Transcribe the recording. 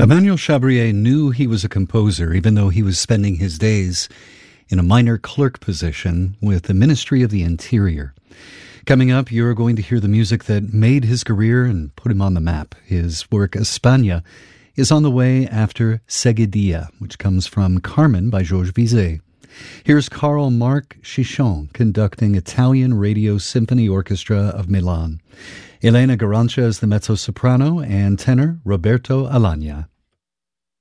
Emmanuel Chabrier knew he was a composer, even though he was spending his days in a minor clerk position with the Ministry of the Interior. Coming up, you're going to hear the music that made his career and put him on the map. His work, España, is on the way after Seguidilla, which comes from Carmen by Georges Bizet. Here's Carl Marc Chichon conducting Italian Radio Symphony Orchestra of Milan. Elena Garancia is the mezzo-soprano and tenor Roberto Alagna.